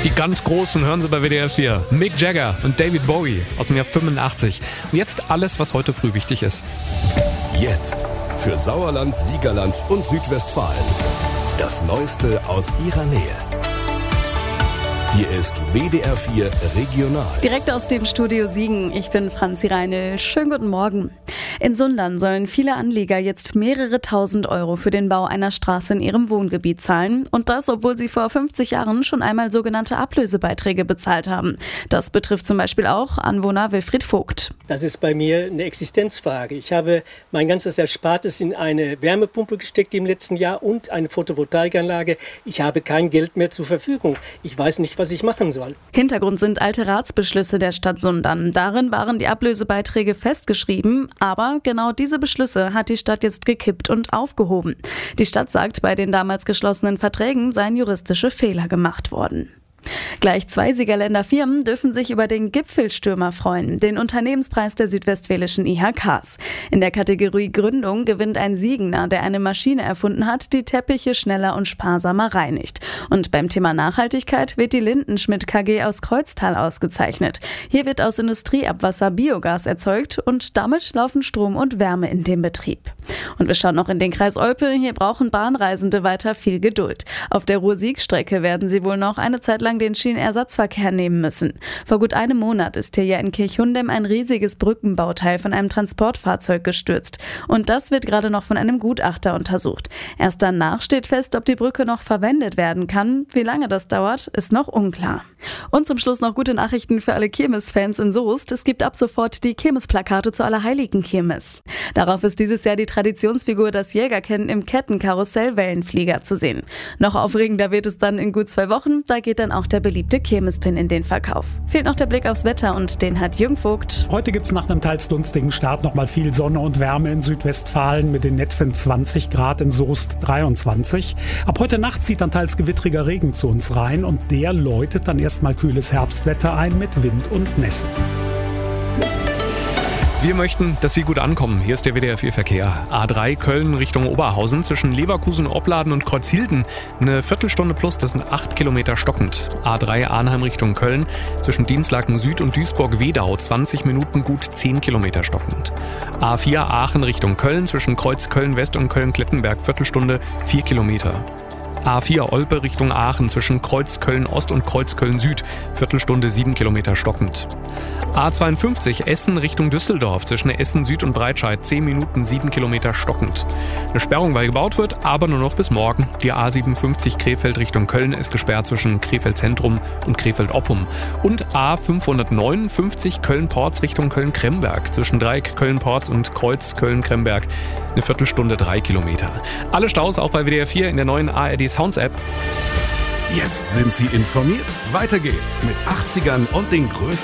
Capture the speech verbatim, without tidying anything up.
Die ganz Großen hören Sie bei W D R vier. Mick Jagger und David Bowie aus dem Jahr fünfundachtzig. Und jetzt alles, was heute früh wichtig ist. Jetzt für Sauerland, Siegerland und Südwestfalen. Das Neueste aus Ihrer Nähe. Hier ist W D R vier Regional. Direkt aus dem Studio Siegen. Ich bin Franzi Reine. Schönen guten Morgen. In Sundern sollen viele Anleger jetzt mehrere tausend Euro für den Bau einer Straße in ihrem Wohngebiet zahlen. Und das, obwohl sie vor fünfzig Jahren schon einmal sogenannte Ablösebeiträge bezahlt haben. Das betrifft zum Beispiel auch Anwohner Wilfried Vogt. Das ist bei mir eine Existenzfrage. Ich habe mein ganzes Erspartes in eine Wärmepumpe gesteckt im letzten Jahr und eine Photovoltaikanlage. Ich habe kein Geld mehr zur Verfügung. Ich weiß nicht, was ich machen soll. Hintergrund sind alte Ratsbeschlüsse der Stadt Sundern. Darin waren die Ablösebeiträge festgeschrieben, aber genau diese Beschlüsse hat die Stadt jetzt gekippt und aufgehoben. Die Stadt sagt, bei den damals geschlossenen Verträgen seien juristische Fehler gemacht worden. Gleich zwei Siegerländer Firmen dürfen sich über den Gipfelstürmer freuen, den Unternehmenspreis der südwestfälischen I H Ks. In der Kategorie Gründung gewinnt ein Siegener, der eine Maschine erfunden hat, die Teppiche schneller und sparsamer reinigt. Und beim Thema Nachhaltigkeit wird die Lindenschmidt K G aus Kreuztal ausgezeichnet. Hier wird aus Industrieabwasser Biogas erzeugt und damit laufen Strom und Wärme in den Betrieb. Und wir schauen noch in den Kreis Olpe. Hier brauchen Bahnreisende weiter viel Geduld. Auf der Ruhr-Sieg-Strecke werden sie wohl noch eine Zeit lang den Schienenersatzverkehr nehmen müssen. Vor gut einem Monat ist hier ja in Kirchhundem ein riesiges Brückenbauteil von einem Transportfahrzeug gestürzt. Und das wird gerade noch von einem Gutachter untersucht. Erst danach steht fest, ob die Brücke noch verwendet werden kann. Wie lange das dauert, ist noch unklar. Und zum Schluss noch gute Nachrichten für alle Kirmes-Fans in Soest. Es gibt ab sofort die Kirmes-Plakate zur Allerheiligen-Kirmes. Darauf ist dieses Jahr die Traditionsfigur das Jägerkennen im Kettenkarussell Wellenflieger zu sehen. Noch aufregender wird es dann in gut zwei Wochen. Da geht dann auch der beliebte Kirmespin in den Verkauf. Fehlt noch der Blick aufs Wetter und den hat Jürgen Vogt. Heute gibt es nach einem teils dunstigen Start nochmal viel Sonne und Wärme in Südwestfalen mit den netfen zwanzig Grad, in Soest dreiundzwanzig. Ab heute Nacht zieht dann teils gewittriger Regen zu uns rein und der läutet dann erstmal kühles Herbstwetter ein mit Wind und Nässe. Wir möchten, dass Sie gut ankommen. Hier ist der W D R vier Verkehr. A drei Köln Richtung Oberhausen zwischen Leverkusen, Opladen und Kreuzhilden. Eine Viertelstunde plus, das sind acht Kilometer stockend. A drei Arnheim Richtung Köln zwischen Dienstlaken Süd und Duisburg-Wedau zwanzig Minuten gut zehn Kilometer stockend. A vier Aachen Richtung Köln zwischen Kreuz Köln-West und Köln-Klettenberg Viertelstunde vier Kilometer. A vier Olpe Richtung Aachen zwischen Kreuz Köln-Ost und Kreuz Köln-Süd, Viertelstunde sieben Kilometer stockend. A zweiundfünfzig Essen Richtung Düsseldorf zwischen Essen Süd und Breitscheid, zehn Minuten sieben Kilometer stockend. Eine Sperrung, weil gebaut wird, aber nur noch bis morgen. Die A siebenundfünfzig Krefeld Richtung Köln ist gesperrt zwischen Krefeld Zentrum und Krefeld Oppum. Und A fünfhundertneunundfünfzig Köln-Porz Richtung Köln-Kremberg zwischen Dreieck Köln-Porz und Kreuz Köln-Kremberg, eine Viertelstunde drei Kilometer. Alle Staus auch bei W D R vier in der neuen A R D Sounds App. Jetzt sind Sie informiert. Weiter geht's mit achtzigern und den größten